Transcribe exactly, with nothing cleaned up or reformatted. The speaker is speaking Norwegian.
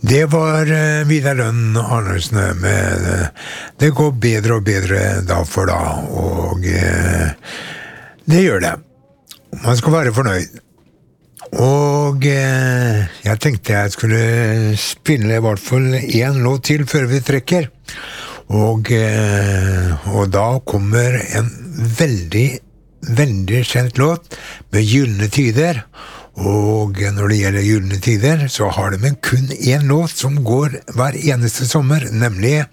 Det var uh, Vidar Lønn Arnesen med uh, det går bedre og bedre dag for dag, og uh, det gjør det. Man skal være fornøyd. Og uh, jeg tenkte jeg skulle spille i hvert fall en låt til før vi trekker. Og, uh, og da kommer en veldig, veldig kjent låt med Gyldne Tider. Og når det gjelder Gyldne Tider, så har de kun en låt som går hver eneste sommer, nemlig